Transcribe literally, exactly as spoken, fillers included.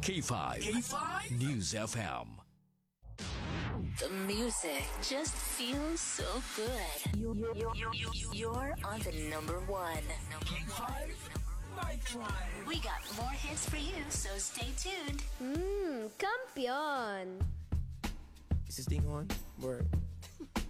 K five. K five News F M. The music just feels so good. You, you, you, you, you, you're on the number one. K five Night Drive. We got more hits for you, so stay tuned. Mmm, kampiyon! Is this thing on? Word.